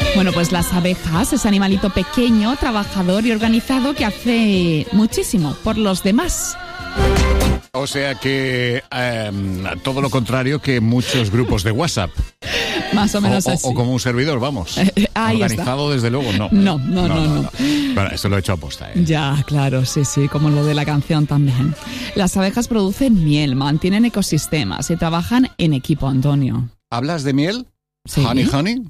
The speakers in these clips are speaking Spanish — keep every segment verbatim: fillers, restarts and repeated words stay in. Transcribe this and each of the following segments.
Bueno, pues las abejas, ese animalito pequeño, trabajador y organizado que hace muchísimo por los demás. O sea que eh, todo lo contrario que muchos grupos de WhatsApp. Más o menos o, así. O como un servidor, vamos. Eh, ahí Organizado, está. desde luego, no. No, no, no, no. no. no. Bueno, esto lo he hecho a posta, ¿eh? Ya, claro, sí, sí, como lo de la canción también. Las abejas producen miel, mantienen ecosistemas y trabajan en equipo, Antonio. ¿Hablas de miel? Sí. ¿Honey, honey?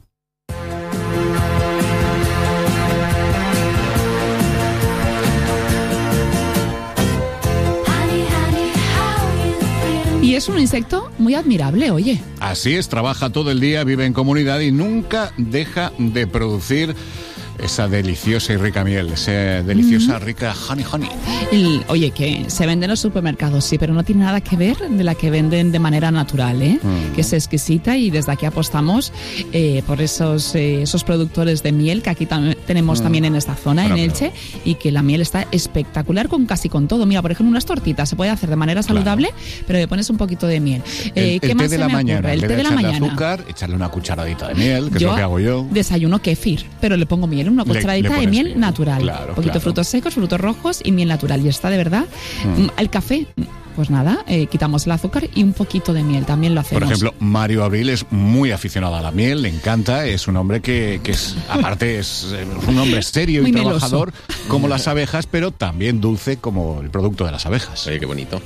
Y es un insecto muy admirable, oye. Así es, trabaja todo el día, vive en comunidad y nunca deja de producir esa deliciosa y rica miel, esa deliciosa, mm. rica honey honey. Y, oye, que se vende en los supermercados, sí, pero no tiene nada que ver de la que venden de manera natural, ¿eh? Mm. Que es exquisita y desde aquí apostamos eh, por esos, eh, esos productores de miel que aquí tam- tenemos mm. también en esta zona, bueno, en Elche, pero... y que la miel está espectacular con casi con todo. Mira, por ejemplo, unas tortitas se puede hacer de manera saludable, claro. pero le pones un poquito de miel. Eh, el, ¿qué el más té de la mañana, el té de la mañana. azúcar, echarle una cucharadita de miel, que yo es lo que hago yo. Desayuno kéfir, pero le pongo miel, una cucharadita de miel bien. natural. Claro, un poquito claro. de frutos secos, frutos rojos y miel natural. Y está de verdad. Mm. El café, pues nada, eh, quitamos el azúcar y un poquito de miel, también lo hacemos. Por ejemplo, Mario Abril es muy aficionado a la miel, le encanta, es un hombre que, que es, aparte es un hombre serio muy y meloso. trabajador como las abejas, pero también dulce como el producto de las abejas. Oye, qué bonito.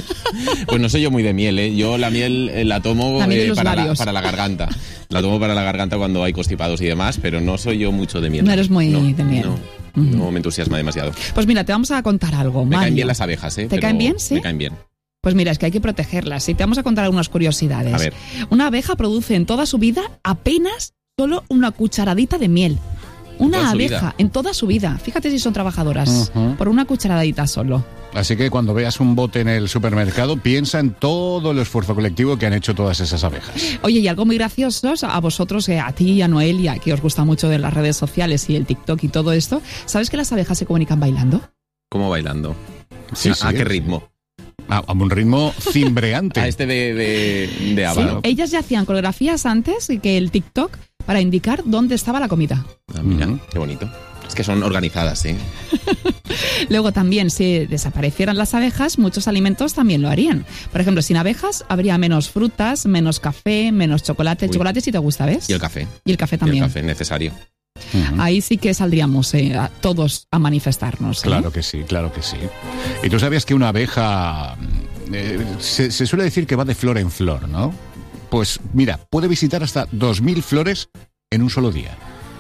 Pues no soy yo muy de miel, ¿eh? Yo la miel eh, la tomo la miel eh, para, la, labios. para la garganta. La tomo para la garganta cuando hay constipados y demás, pero no soy yo mucho de miel. No eres muy no, de miel. No. Uh-huh. No me entusiasma demasiado. Pues mira, te vamos a contar algo, Me Mario. caen bien las abejas, ¿eh? ¿Te Pero caen bien? Sí. Me caen bien. Pues mira, es que hay que protegerlas. Y te vamos a contar algunas curiosidades. A ver. Una abeja produce en toda su vida apenas solo una cucharadita de miel. Una abeja vida. en toda su vida. Fíjate si son trabajadoras. Uh-huh. Por una cucharadita solo. Así que cuando veas un bote en el supermercado, piensa en todo el esfuerzo colectivo que han hecho todas esas abejas. Oye, y algo muy gracioso a vosotros, a ti y a Noelia, que os gusta mucho de las redes sociales y el TikTok y todo esto, ¿sabes que las abejas se comunican bailando? ¿Cómo bailando? Sí, ¿A, sí, ¿A qué ritmo? A, a un ritmo cimbreante. A este de, de, de Ava, sí, ¿no? ellas ya hacían coreografías antes que el TikTok para indicar dónde estaba la comida. Ah, mira, uh-huh. Qué bonito. Es que son organizadas, sí. Luego también, si desaparecieran las abejas, muchos alimentos también lo harían. Por ejemplo, sin abejas habría menos frutas, menos café, menos chocolate. El Uy. chocolate sí te gusta, ¿ves? Y el café. Y el café también. Y el café, necesario. Uh-huh. Ahí sí que saldríamos eh, a todos a manifestarnos. ¿eh? Claro que sí, claro que sí. ¿Y tú sabías que una abeja, eh, se, se suele decir que va de flor en flor, ¿no? Pues mira, puede visitar hasta dos mil flores en un solo día.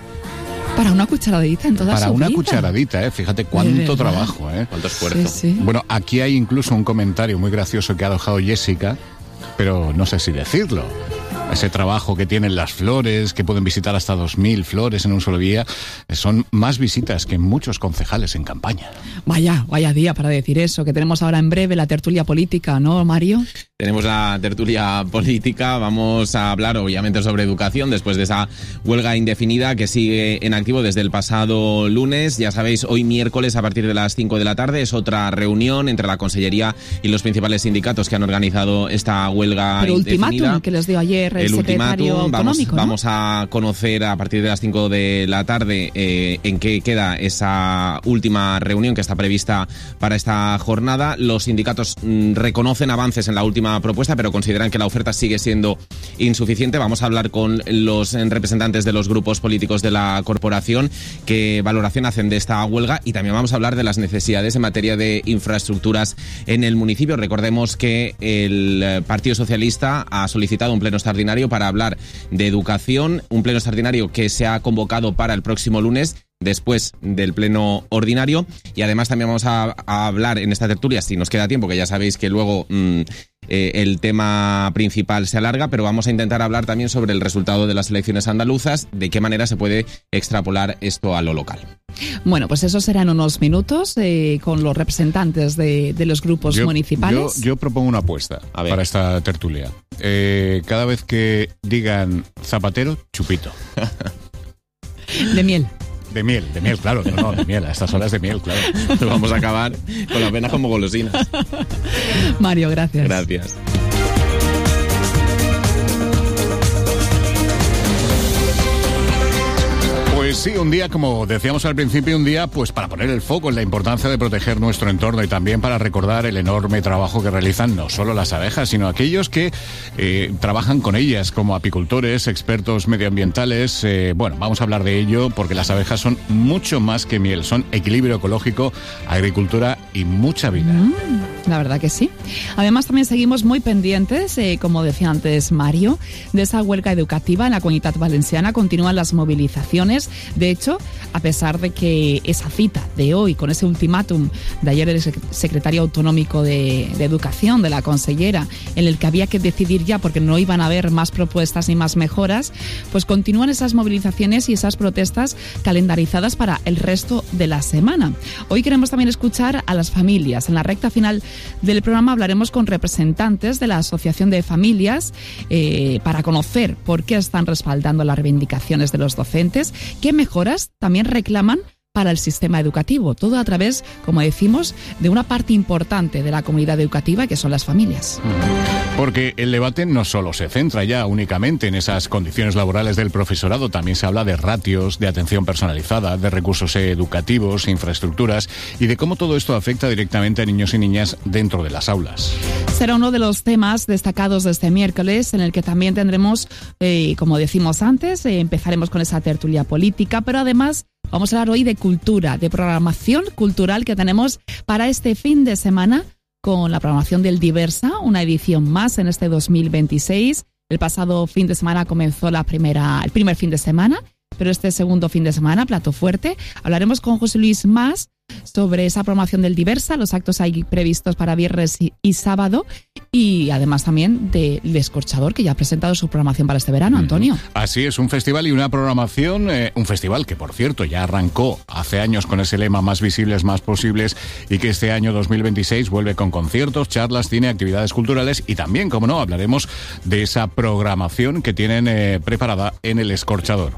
Para una cucharadita en toda Para su una vida. cucharadita, ¿eh? Fíjate cuánto trabajo, ¿eh? Cuánto esfuerzo. Sí, sí. Bueno, aquí hay incluso un comentario muy gracioso que ha dejado Jessica, pero no sé si decirlo. Ese trabajo que tienen las flores, que pueden visitar hasta dos mil flores en un solo día, son más visitas que muchos concejales en campaña. Vaya, vaya día para decir eso, que tenemos ahora en breve la tertulia política, ¿no, Mario? Tenemos la tertulia política, vamos a hablar obviamente sobre educación después de esa huelga indefinida que sigue en activo desde el pasado lunes. Ya sabéis, hoy miércoles a partir de las cinco de la tarde es otra reunión entre la Consellería y los principales sindicatos que han organizado esta huelga Pero indefinida. ultimátum que les dio ayer el, el secretario ultimátum, autonómico, vamos, ¿no? vamos a conocer a partir de las cinco de la tarde eh, en qué queda esa última reunión que está prevista para esta jornada. Los sindicatos mmm, reconocen avances en la última propuesta, pero consideran que la oferta sigue siendo insuficiente. Vamos a hablar con los representantes de los grupos políticos de la corporación, qué valoración hacen de esta huelga, y también vamos a hablar de las necesidades en materia de infraestructuras en el municipio. Recordemos que el Partido Socialista ha solicitado un pleno extraordinario para hablar de educación, un pleno extraordinario que se ha convocado para el próximo lunes, después del pleno ordinario, y además también vamos a, a hablar en esta tertulia, si nos queda tiempo, que ya sabéis que luego mmm, eh, el tema principal se alarga, pero vamos a intentar hablar también sobre el resultado de las elecciones andaluzas, de qué manera se puede extrapolar esto a lo local. Bueno, pues eso será en unos minutos eh, con los representantes de, de los grupos yo, municipales. Yo, yo propongo una apuesta para esta tertulia. Eh, cada vez que digan Zapatero, chupito. De miel. De miel, de miel, claro, no, no, de miel, a estas horas de miel, claro. Vamos a acabar con las venas como golosinas. Mario, gracias. Gracias. Pues sí, un día, como decíamos al principio, un día pues para poner el foco en la importancia de proteger nuestro entorno y también para recordar el enorme trabajo que realizan no solo las abejas, sino aquellos que eh, trabajan con ellas, como apicultores, expertos medioambientales. Eh, bueno, vamos a hablar de ello porque las abejas son mucho más que miel, son equilibrio ecológico, agricultura y mucha vida. Mm, la verdad que sí. Además, también seguimos muy pendientes, eh, como decía antes Mario, de esa huelga educativa en la Comunitat Valenciana. Continúan las movilizaciones. De hecho, a pesar de que esa cita de hoy, con ese ultimátum de ayer del secretario autonómico de, de Educación, de la consellera, en el que había que decidir ya porque no iban a haber más propuestas ni más mejoras, pues continúan esas movilizaciones y esas protestas calendarizadas para el resto de la semana. Hoy queremos también escuchar a las familias. En la recta final del programa hablaremos con representantes de la Asociación de Familias eh, para conocer por qué están respaldando las reivindicaciones de los docentes, qué mejoras también reclaman para el sistema educativo. Todo a través, como decimos, de una parte importante de la comunidad educativa, que son las familias. Porque el debate no solo se centra ya únicamente en esas condiciones laborales del profesorado, también se habla de ratios, de atención personalizada, de recursos educativos, infraestructuras y de cómo todo esto afecta directamente a niños y niñas dentro de las aulas. Será uno de los temas destacados de este miércoles, en el que también tendremos, eh, como decimos antes, eh, empezaremos con esa tertulia política, pero además vamos a hablar hoy de cultura, de programación cultural que tenemos para este fin de semana con la programación del Diversa, una edición más en este dos mil veintiséis. El pasado fin de semana comenzó la primera, el primer fin de semana, pero este segundo fin de semana, plato fuerte. Hablaremos con José Luis Mas sobre esa programación del Diversa, los actos ahí previstos para viernes y, y sábado, y además también del Escorchador, que ya ha presentado su programación para este verano, Antonio. Así es, un festival y una programación, eh, un festival que, por cierto, ya arrancó hace años con ese lema más visibles, más posibles, y que este año dos mil veintiséis vuelve con conciertos, charlas, cine, actividades culturales, y también, como no, hablaremos de esa programación que tienen eh, preparada en el Escorchador.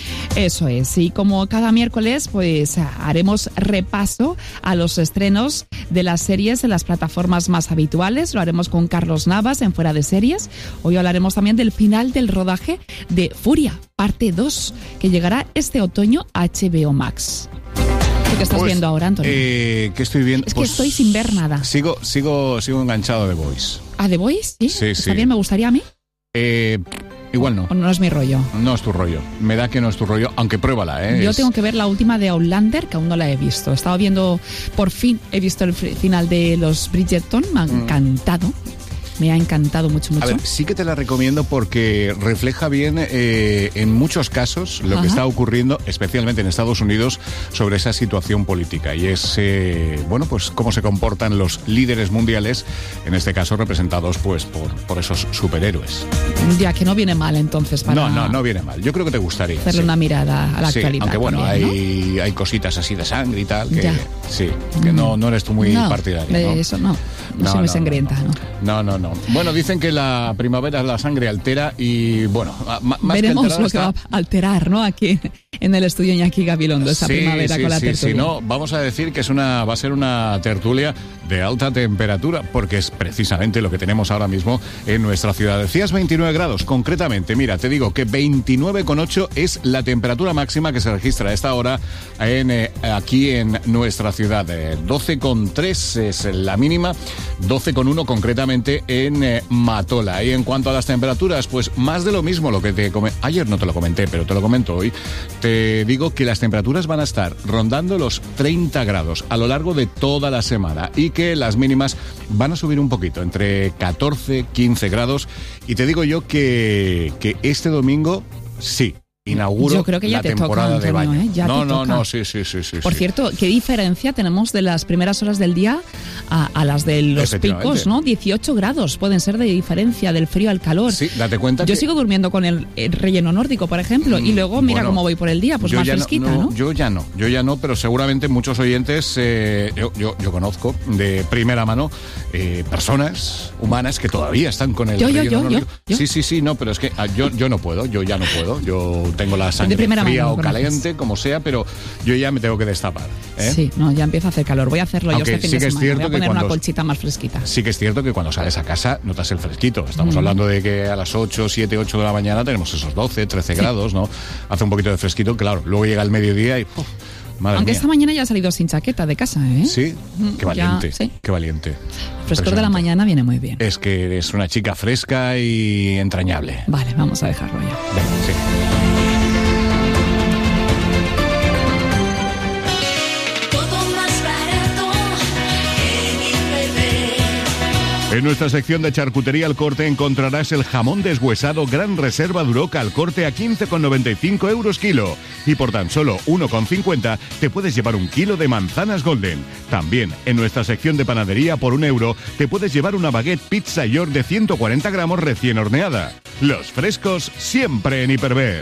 Eso es, y como cada miércoles, pues haremos repaso a los estrenos de las series en las plataformas más habituales. Lo haremos con Carlos Navas en Fuera de Series. Hoy hablaremos también del final del rodaje de Furia, parte dos, que llegará este otoño a H B O Max. ¿Qué estás pues, viendo ahora, Antonio? Eh, ¿Qué estoy viendo? Es pues, que estoy sin ver nada. Sigo, sigo, sigo enganchado de Boys. ¿A The Voice? Sí, sí. ¿Está sí. bien? ¿Me gustaría a mí? Eh... Igual no. ¿O no es mi rollo? No es tu rollo. Me da que no es tu rollo, aunque pruébala, ¿eh? Yo es... tengo que ver la última de Outlander, que aún no la he visto. Estaba viendo, por fin, he visto el final de los Bridgerton. Me ha encantado. Me ha encantado mucho, mucho. A ver, sí que te la recomiendo porque refleja bien eh, en muchos casos lo Ajá. que está ocurriendo, especialmente en Estados Unidos, sobre esa situación política. Y es, eh, bueno, pues cómo se comportan los líderes mundiales, en este caso representados pues por, por esos superhéroes. Ya, que no viene mal entonces para... No, no, no viene mal. Yo creo que te gustaría. Hacerle sí. una mirada a la sí, actualidad. Aunque bueno, también, hay, ¿no? hay cositas así de sangre y tal, que ya. sí, que no, no eres tú muy no, partidario. De ¿no? eso no. No, no soy muy no, sangrienta, ¿no? No, no, no. Bueno, dicen que la primavera la sangre altera y, bueno, más veremos que lo que está... va a alterar, ¿no? Aquí en el estudio Iñaki Gabilondo, esa sí, primavera sí, con la sí, tertulia. Sí, no, vamos a decir que es una, va a ser una tertulia de alta temperatura, porque es precisamente lo que tenemos ahora mismo en nuestra ciudad. Decías veintinueve grados, concretamente, mira, te digo que veintinueve coma ocho es la temperatura máxima que se registra a esta hora en, eh, aquí en nuestra ciudad. Eh, doce coma tres es la mínima, doce coma uno concretamente en eh, Matola. Y en cuanto a las temperaturas, pues más de lo mismo, lo que te comenté. Ayer no te lo comenté, pero te lo comento hoy. Te digo que las temperaturas van a estar rondando los treinta grados a lo largo de toda la semana y que las mínimas van a subir un poquito, entre catorce, quince grados. Y te digo yo que, que este domingo, sí, inauguro Yo creo que ya la te temporada toca, de Antonio, baño. ¿eh? Ya no, te no, toca. no, sí, sí, sí, sí. Por sí. cierto, ¿qué diferencia tenemos de las primeras horas del día a, a las de los picos, ¿no? dieciocho grados pueden ser de diferencia del frío al calor. Sí, date cuenta Yo que... sigo durmiendo con el, el relleno nórdico, por ejemplo, mm, y luego mira bueno, cómo voy por el día, pues más fresquita, no, ¿no? Yo ya no, yo ya no, pero seguramente muchos oyentes, eh, yo, yo, yo conozco de primera mano eh, personas humanas que todavía están con el yo, relleno yo, yo, nórdico. Yo, yo. Sí, sí, sí, no, pero es que ah, yo, yo no puedo, yo ya no puedo, yo tengo la sangre fría mano, o caliente, como sea, pero yo ya me tengo que destapar. ¿eh? Sí, no, ya empieza a hacer calor. Voy a hacerlo Aunque yo este fin sí de que semana. es cierto poner cuando, una colchita más fresquita. Sí que es cierto que cuando sales a casa notas el fresquito. Estamos mm. hablando de que a las ocho, siete, ocho de la mañana tenemos esos doce, trece sí. grados, ¿no? Hace un poquito de fresquito, claro. Luego llega el mediodía y... ¡oh! Madre Aunque mía. esta mañana ya ha salido sin chaqueta de casa, ¿eh? Sí, qué valiente, ya, sí. qué valiente. El frescor de la mañana viene muy bien. Es que eres una chica fresca y entrañable. Vale, vamos a dejarlo ya. Venga, sí. En nuestra sección de charcutería al corte encontrarás el jamón deshuesado Gran Reserva Duroc al corte a quince con noventa y cinco euros kilo. Y por tan solo uno con cincuenta te puedes llevar un kilo de manzanas Golden. También en nuestra sección de panadería por un euro te puedes llevar una baguette Pizza York de ciento cuarenta gramos recién horneada. Los frescos siempre en Hiperver.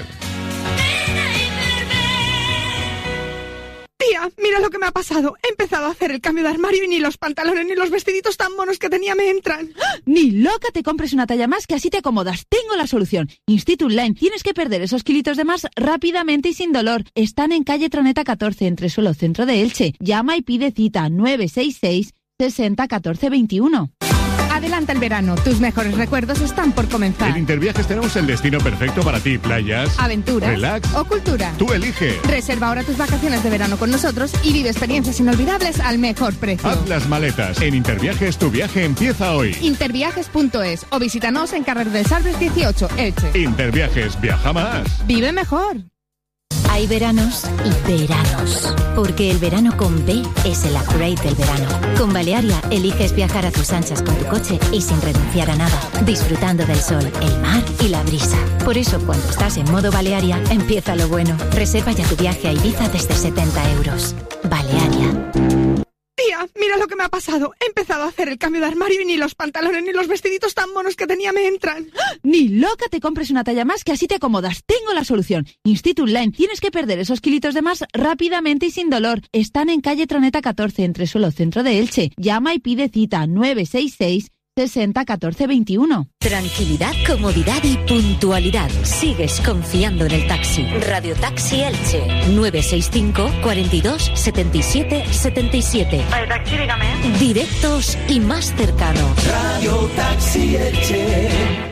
Tía, mira lo que me ha pasado. He empezado a hacer el cambio de armario y ni los pantalones ni los vestiditos tan monos que tenía me entran. Ni loca te compres una talla más que así te acomodas. Tengo la solución. Institut Line. Tienes que perder esos kilitos de más rápidamente y sin dolor. Están en calle Troneta catorce, entre suelo centro de Elche. Llama y pide cita nueve seis seis, sesenta, catorce, veintiuno. Adelanta el verano, tus mejores recuerdos están por comenzar. En Interviajes tenemos el destino perfecto para ti, playas, aventuras, relax o cultura. Tú elige. Reserva ahora tus vacaciones de verano con nosotros y vive experiencias inolvidables al mejor precio. Haz las maletas. En Interviajes tu viaje empieza hoy. Interviajes punto es o visítanos en Carrer del Salves dieciocho, Elche. Interviajes, viaja más. Vive mejor. Hay veranos y veranos, porque el verano con B es el upgrade del verano. Con Balearia eliges viajar a tus anchas con tu coche y sin renunciar a nada, disfrutando del sol, el mar y la brisa. Por eso, cuando estás en modo Balearia, empieza lo bueno. Reserva ya tu viaje a Ibiza desde setenta euros. Balearia. Tía, mira lo que me ha pasado. He empezado a hacer el cambio de armario y ni los pantalones ni los vestiditos tan monos que tenía me entran. Ni loca te compres una talla más que así te acomodas. Tengo la solución. Institut Line. Tienes que perder esos kilitos de más rápidamente y sin dolor. Están en calle Troneta catorce, entre suelo centro de Elche. Llama y pide cita nueve seis seis, sesenta, catorce, veintiuno. Tranquilidad, comodidad y puntualidad. Sigues confiando en el taxi. Radio Taxi Elche. nueve seis cinco, cuarenta y dos, setenta y siete, setenta y siete. Radio Taxi, dígame. Directos y más cercanos. Radio Taxi Elche.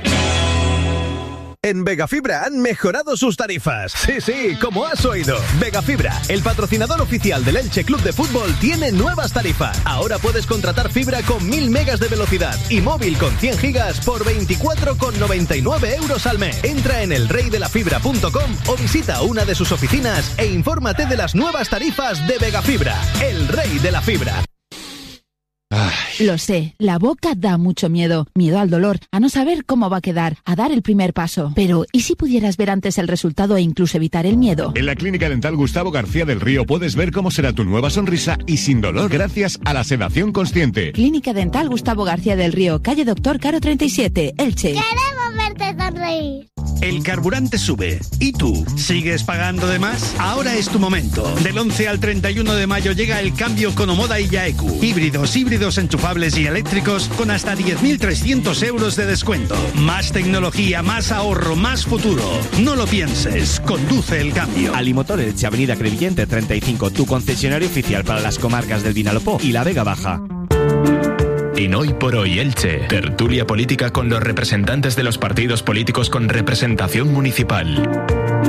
En Vegafibra han mejorado sus tarifas. Sí, sí, como has oído. Vegafibra, el patrocinador oficial del Elche Club de Fútbol, tiene nuevas tarifas. Ahora puedes contratar fibra con mil megas de velocidad y móvil con cien gigas por veinticuatro con noventa y nueve euros al mes. Entra en el rey de la fibra punto com o visita una de sus oficinas e infórmate de las nuevas tarifas de Vegafibra, el rey de la fibra. Ay. Lo sé, la boca da mucho miedo. Miedo al dolor, a no saber cómo va a quedar, a dar el primer paso. Pero, ¿y si pudieras ver antes el resultado e incluso evitar el miedo? En la Clínica Dental Gustavo García del Río puedes ver cómo será tu nueva sonrisa y sin dolor gracias a la sedación consciente. Clínica Dental Gustavo García del Río, calle Doctor Caro treinta y siete, Elche. Queremos verte sonreír. El carburante sube. ¿Y tú? ¿Sigues pagando de más? Ahora es tu momento. Del once al treinta y uno de mayo llega el cambio con Omoda y Yaeku. Híbridos, híbridos enchufables y eléctricos con hasta diez mil trescientos euros de descuento. Más tecnología, más ahorro, más futuro. No lo pienses. Conduce el cambio. Alimotor Elche, Avenida Crevillente treinta y cinco, tu concesionario oficial para las comarcas del Vinalopó y la Vega Baja. En Hoy por Hoy Elche, tertulia política con los representantes de los partidos políticos con representación municipal.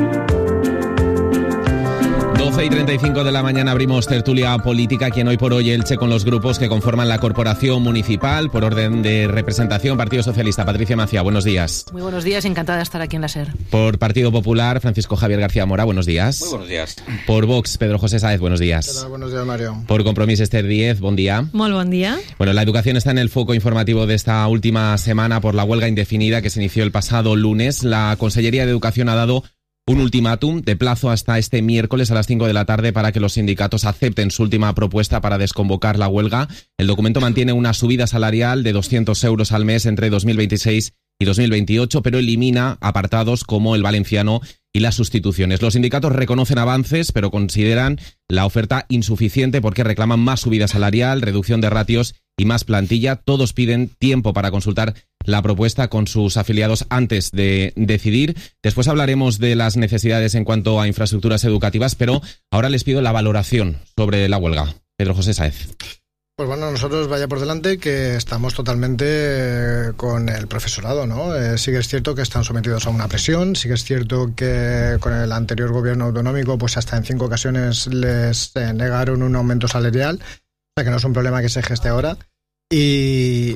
doce y treinta y cinco de la mañana abrimos tertulia política aquí en Hoy por Hoy Elche con los grupos que conforman la corporación municipal. Por orden de representación, Partido Socialista, Patricia Macia, buenos días. Muy buenos días, encantada de estar aquí en la SER. Por Partido Popular, Francisco Javier García Mora, buenos días. Muy buenos días. Por Vox, Pedro José Sáez, buenos días. ¿Qué tal? Buenos días, Mario. Por Compromís, Esther Díez, buen día. Muy buen día. Bueno, la educación está en el foco informativo de esta última semana por la huelga indefinida que se inició el pasado lunes. La Consellería de Educación ha dado un ultimátum de plazo hasta este miércoles a las cinco de la tarde para que los sindicatos acepten su última propuesta para desconvocar la huelga. El documento mantiene una subida salarial de doscientos euros al mes entre dos mil veintiséis y dos mil veintiocho, pero elimina apartados como el valenciano y las sustituciones. Los sindicatos reconocen avances, pero consideran la oferta insuficiente porque reclaman más subida salarial, reducción de ratios y más plantilla. Todos piden tiempo para consultar la propuesta con sus afiliados antes de decidir. Después hablaremos de las necesidades en cuanto a infraestructuras educativas, pero ahora les pido la valoración sobre la huelga. Pedro José Sáez. Pues bueno, nosotros vaya por delante que estamos totalmente eh, con el profesorado, ¿no? Eh, sí que es cierto que están sometidos a una presión, sí que es cierto que con el anterior gobierno autonómico pues hasta en cinco ocasiones les eh, negaron un aumento salarial, o sea que no es un problema que se geste ahora y,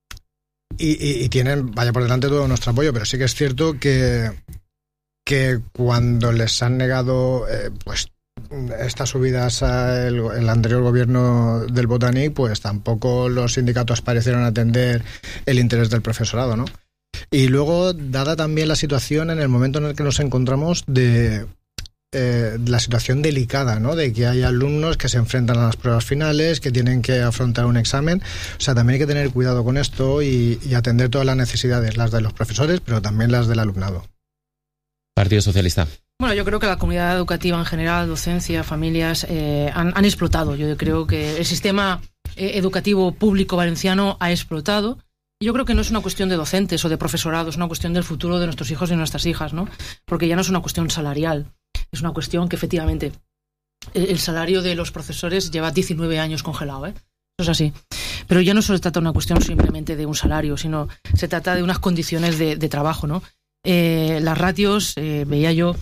y, y tienen, vaya por delante, todo nuestro apoyo, pero sí que es cierto que, que cuando les han negado eh, pues estas subidas al el anterior gobierno del Botanic, pues tampoco los sindicatos parecieron atender el interés del profesorado, ¿no? Y luego, dada también la situación en el momento en el que nos encontramos de eh, la situación delicada, ¿no? De que hay alumnos que se enfrentan a las pruebas finales, que tienen que afrontar un examen, o sea, también hay que tener cuidado con esto y, y atender todas las necesidades, las de los profesores, pero también las del alumnado. Partido Socialista. Bueno, yo creo que la comunidad educativa en general, docencia, familias, eh, han, han explotado. Yo creo que el sistema eh, educativo público valenciano ha explotado. Y yo creo que no es una cuestión de docentes o de profesorado, es una cuestión del futuro de nuestros hijos y nuestras hijas, ¿no? Porque ya no es una cuestión salarial, es una cuestión que efectivamente el, el salario de los profesores lleva diecinueve años congelado, ¿eh? Eso es así. Pero ya no solo se trata de una cuestión simplemente de un salario, sino se trata de unas condiciones de, de trabajo, ¿no? Eh, las ratios, eh, veía yo,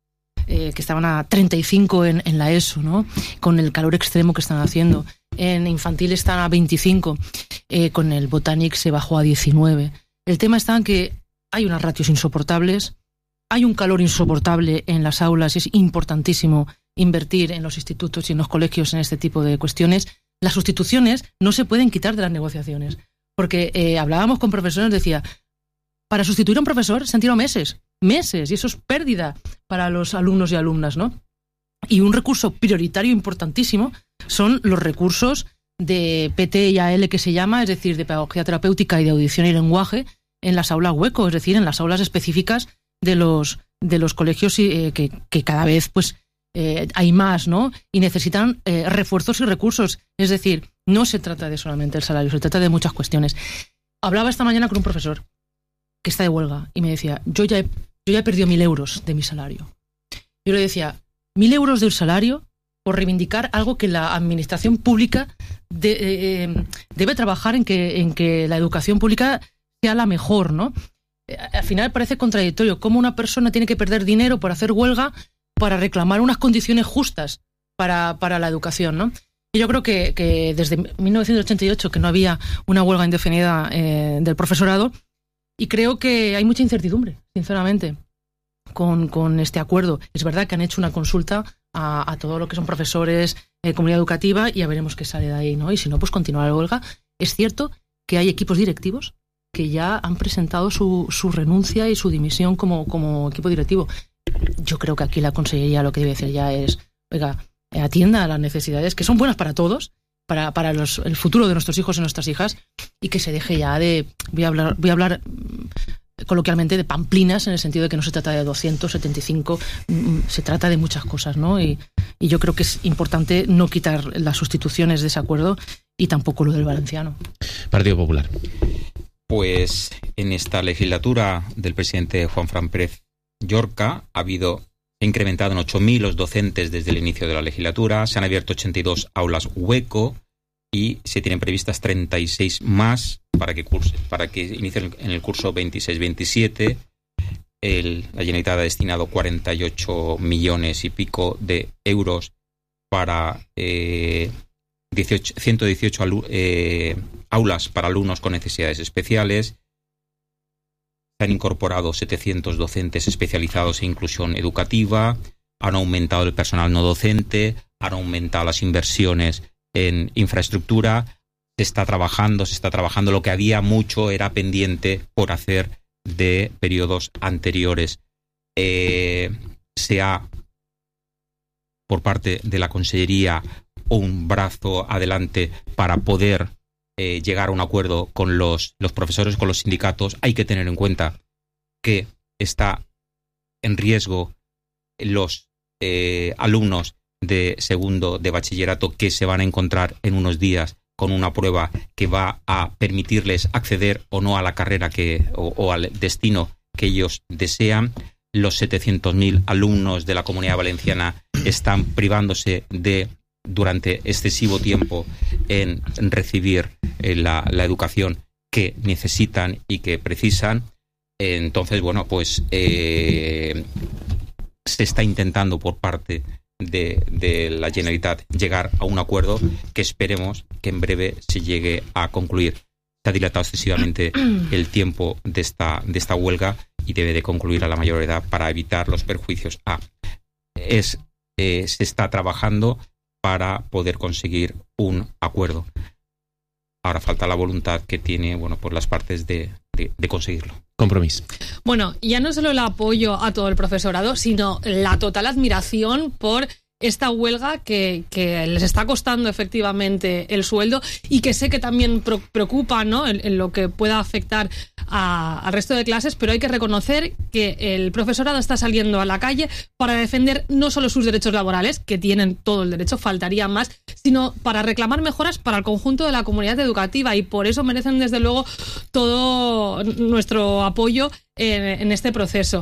Eh, que estaban a treinta y cinco en, en la ESO, ¿no? Con el calor extremo que están haciendo. En infantil están a veinticinco, eh, con el Botanic se bajó a diecinueve. El tema está en que hay unas ratios insoportables, hay un calor insoportable en las aulas y es importantísimo invertir en los institutos y en los colegios en este tipo de cuestiones. Las sustituciones no se pueden quitar de las negociaciones, porque eh, hablábamos con profesores, decía, para sustituir a un profesor se han tirado meses, meses, y eso es pérdida para los alumnos y alumnas, ¿no? Y un recurso prioritario importantísimo son los recursos de P T y A L, que se llama, es decir, de pedagogía terapéutica y de audición y lenguaje, en las aulas hueco, es decir, en las aulas específicas de los, de los colegios eh, que, que cada vez pues eh, hay más, ¿no? Y necesitan eh, refuerzos y recursos. Es decir, no se trata de solamente el salario, se trata de muchas cuestiones. Hablaba esta mañana con un profesor que está de huelga y me decía, yo ya he, yo ya he perdido mil euros de mi salario. Yo le decía, mil euros del salario por reivindicar algo que la administración pública de, eh, debe trabajar en que, en que la educación pública sea la mejor, ¿no? Al final parece contradictorio cómo una persona tiene que perder dinero por hacer huelga para reclamar unas condiciones justas para, para la educación, ¿no? Y yo creo que, que desde mil novecientos ochenta y ocho que no había una huelga indefinida eh, del profesorado, y creo que hay mucha incertidumbre, sinceramente, con, con este acuerdo. Es verdad que han hecho una consulta a, a todo lo que son profesores, eh, comunidad educativa, y ya veremos qué sale de ahí, ¿no? Y si no, pues continuar la huelga. Es cierto que hay equipos directivos que ya han presentado su, su renuncia y su dimisión como, como equipo directivo. Yo creo que aquí la Consellería lo que debe hacer ya es, oiga, atienda a las necesidades, que son buenas para todos, para, para los, el futuro de nuestros hijos y nuestras hijas, y que se deje ya de, voy a hablar, voy a hablar coloquialmente de pamplinas, en el sentido de que no se trata de doscientos setenta y cinco, se trata de muchas cosas, ¿no? Y, y yo creo que es importante no quitar las sustituciones de ese acuerdo y tampoco lo del valenciano. Partido Popular. Pues en esta legislatura del presidente Juanfran Pérez Llorca ha habido, ha incrementado en ocho mil los docentes desde el inicio de la legislatura, se han abierto ochenta y dos aulas hueco y se tienen previstas treinta y seis más para que curse, para que inicien en el curso veintiséis veintisiete. El, la Generalitat ha destinado cuarenta y ocho millones y pico de euros para eh, dieciocho, ciento dieciocho alu, eh, aulas para alumnos con necesidades especiales. Se han incorporado setecientos docentes especializados en inclusión educativa, han aumentado el personal no docente, han aumentado las inversiones en infraestructura. Se está trabajando, se está trabajando. Lo que había mucho era pendiente por hacer de periodos anteriores. Eh, se ha, por parte de la Consellería, un brazo adelante para poder eh, llegar a un acuerdo con los, los profesores, con los sindicatos. Hay que tener en cuenta que está en riesgo los eh, alumnos de segundo de bachillerato que se van a encontrar en unos días con una prueba que va a permitirles acceder o no a la carrera que o, o al destino que ellos desean. Los setecientos mil alumnos de la Comunidad Valenciana están privándose de durante excesivo tiempo en recibir eh, la, la educación que necesitan y que precisan. Entonces, bueno, pues eh, se está intentando por parte de, de la Generalitat llegar a un acuerdo que esperemos que en breve se llegue a concluir. Se ha dilatado excesivamente el tiempo de esta, de esta huelga y debe de concluir a la mayor edad para evitar los perjuicios. Ah, es, eh, se está trabajando para poder conseguir un acuerdo. Ahora falta la voluntad que tiene, bueno, por las partes de, de, de conseguirlo. Compromiso. Bueno, ya no solo el apoyo a todo el profesorado, sino la total admiración por esta huelga que, que les está costando efectivamente el sueldo y que sé que también pro, preocupa, ¿no?, en, en lo que pueda afectar a, al resto de clases, pero hay que reconocer que el profesorado está saliendo a la calle para defender no solo sus derechos laborales, que tienen todo el derecho, faltaría más, sino para reclamar mejoras para el conjunto de la comunidad educativa, y por eso merecen desde luego todo nuestro apoyo en, en este proceso.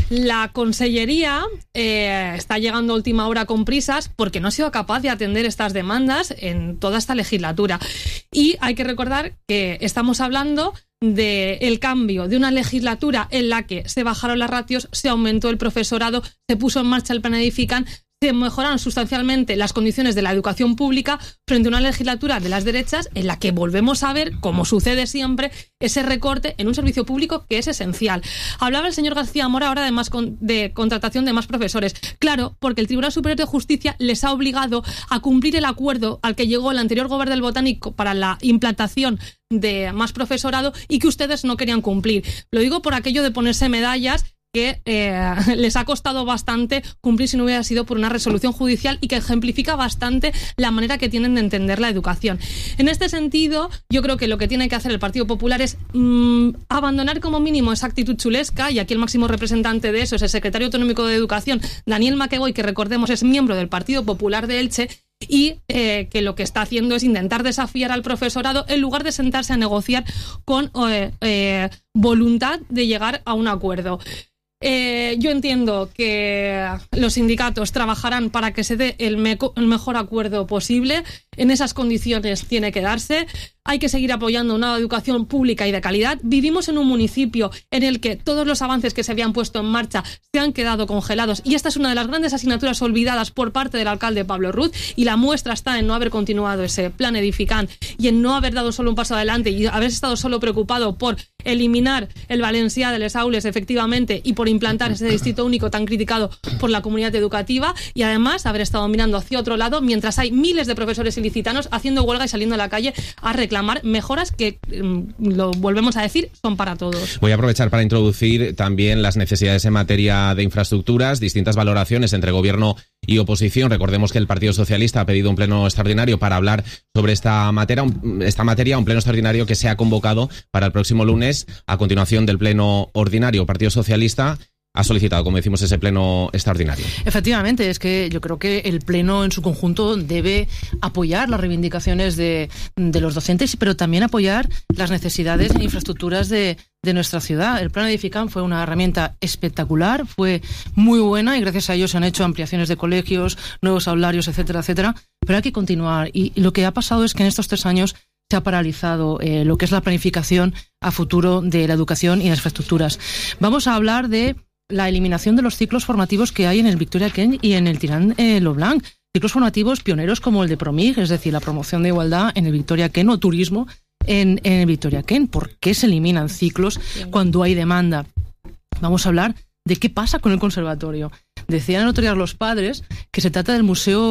La Consellería eh, está llegando a última hora con prisas porque no ha sido capaz de atender estas demandas en toda esta legislatura. Y hay que recordar que estamos hablando del cambio de una legislatura en la que se bajaron las ratios, se aumentó el profesorado, se puso en marcha el plan Edifican, se mejoraron sustancialmente las condiciones de la educación pública frente a una legislatura de las derechas en la que volvemos a ver, como sucede siempre, ese recorte en un servicio público que es esencial. Hablaba el señor García Mora ahora de, más con, de contratación de más profesores. Claro, porque el Tribunal Superior de Justicia les ha obligado a cumplir el acuerdo al que llegó el anterior gobierno del Botánico para la implantación de más profesorado y que ustedes no querían cumplir. Lo digo por aquello de ponerse medallas que eh, les ha costado bastante cumplir si no hubiera sido por una resolución judicial y que ejemplifica bastante la manera que tienen de entender la educación. En este sentido, yo creo que lo que tiene que hacer el Partido Popular es mmm, abandonar como mínimo esa actitud chulesca, y aquí el máximo representante de eso es el secretario autonómico de Educación, Daniel Maqueboy, que recordemos es miembro del Partido Popular de Elche, y eh, que lo que está haciendo es intentar desafiar al profesorado en lugar de sentarse a negociar con eh, eh, voluntad de llegar a un acuerdo. Eh, yo entiendo que los sindicatos trabajarán para que se dé el, meco, el mejor acuerdo posible. En esas condiciones tiene que darse. Hay que seguir apoyando una educación pública y de calidad. Vivimos en un municipio en el que todos los avances que se habían puesto en marcha se han quedado congelados, y esta es una de las grandes asignaturas olvidadas por parte del alcalde Pablo Ruz, y la muestra está en no haber continuado ese plan Edifican y en no haber dado solo un paso adelante y haber estado solo preocupado por eliminar el valencià de les aules efectivamente y por implantar ese distrito único tan criticado por la comunidad educativa, y además haber estado mirando hacia otro lado mientras hay miles de profesores ilicitanos haciendo huelga y saliendo a la calle a reclamar mejoras que, lo volvemos a decir, son para todos. Voy a aprovechar para introducir también las necesidades en materia de infraestructuras, distintas valoraciones entre gobierno y oposición. Recordemos que el Partido Socialista ha pedido un pleno extraordinario para hablar sobre esta materia, esta materia, un pleno extraordinario que se ha convocado para el próximo lunes a continuación del pleno ordinario. Partido Socialista ha solicitado, como decimos, ese pleno extraordinario. Efectivamente, es que yo creo que el pleno en su conjunto debe apoyar las reivindicaciones de, de los docentes, pero también apoyar las necesidades en infraestructuras de, de nuestra ciudad. El plan Edifican fue una herramienta espectacular, fue muy buena y gracias a ello se han hecho ampliaciones de colegios, nuevos aularios, etcétera, etcétera, pero hay que continuar. Y, y lo que ha pasado es que en estos tres años se ha paralizado eh, lo que es la planificación a futuro de la educación y las infraestructuras. Vamos a hablar de la eliminación de los ciclos formativos que hay en el Victoria Kent y en el Tirán eh, Lo Blanc. Ciclos formativos pioneros como el de Promig, es decir, la promoción de igualdad en el Victoria Kent, o turismo en, en el Victoria Kent. ¿Por qué se eliminan ciclos cuando hay demanda? Vamos a hablar de qué pasa con el conservatorio. Decían el otro día los padres que se trata del museo